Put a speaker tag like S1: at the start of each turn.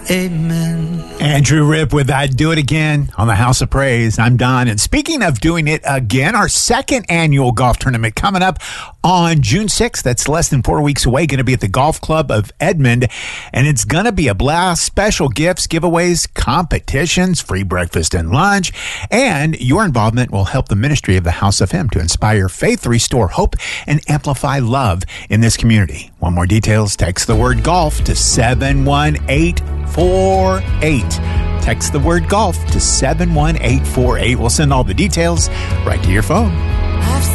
S1: Amen.
S2: Andrew Ripp with I'd Do It Again on the House of Praise. I'm Don. And speaking of doing it again, our second annual golf tournament coming up on June 6th. That's less than 4 weeks away. Going to be at the Golf Club of Edmond. And it's going to be a blast. Special gifts, giveaways, competitions, free breakfast and lunch. And your involvement will help the ministry of the House of Him to inspire faith, restore hope, and amplify love in this community. Want more details? Text the word golf to 71848. Text the word golf to 71848. We'll send all the details right to your phone.